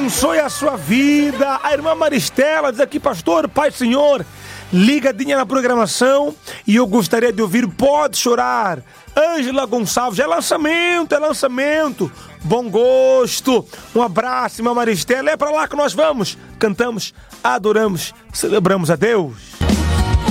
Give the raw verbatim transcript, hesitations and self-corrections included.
abençoe a sua vida. A irmã Maristela diz aqui, pastor, Pai Senhor, ligadinha na programação e eu gostaria de ouvir Pode Chorar. Ângela Gonçalves, é lançamento, é lançamento. Bom gosto. Um abraço, irmã Maristela. É pra lá que nós vamos. Cantamos, adoramos, celebramos a Deus.